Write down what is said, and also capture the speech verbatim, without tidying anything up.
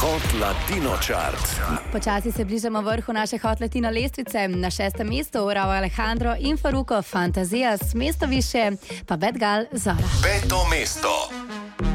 Hot Latino Chart. Počasi se bližamo vrhu naše Hot Latino lestvice. Na šestem mestu Raúl Alejandro in Farruko Fantasías, mesto više pa Bad Gal Zara. Peto mesto.